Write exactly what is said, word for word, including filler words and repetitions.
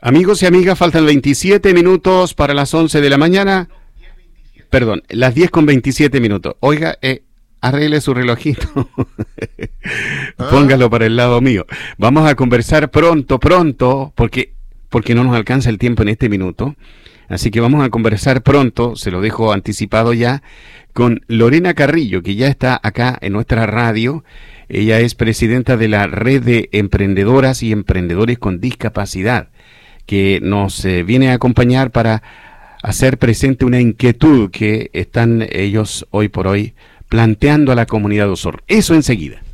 Amigos y amigas, faltan veintisiete minutos para las once de la mañana. Perdón, las diez con veintisiete minutos. Oiga, eh, arregle su relojito. Póngalo para el lado mío. Vamos a conversar pronto, pronto, porque, porque no nos alcanza el tiempo en este minuto. Así que vamos a conversar pronto, se lo dejo anticipado ya, con Lorena Carrillo, que ya está acá en nuestra radio. Ella es presidenta de la Red de Emprendedoras y Emprendedores con Discapacidad, que nos eh, viene a acompañar para hacer presente una inquietud que están ellos hoy por hoy planteando a la comunidad de Osorno. Eso enseguida.